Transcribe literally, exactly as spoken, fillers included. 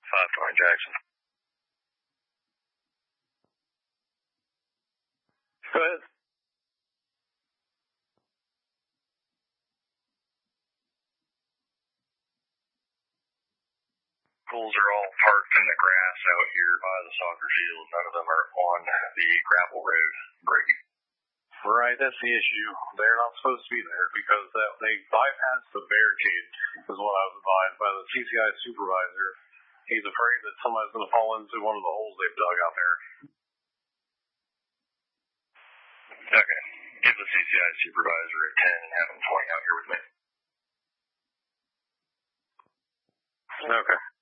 five twenty Jackson. Go ahead. Vehicles are all parked in the grass out here by the soccer field. None of them are on the gravel road, Brady. Right, that's the issue. They're not supposed to be there because that, they bypassed the barricade, is what I was advised by the C C I supervisor. He's afraid that somebody's going to fall into one of the holes they've dug out there. Okay. Give the C C I supervisor a ten and have him twenty out here with me. Okay.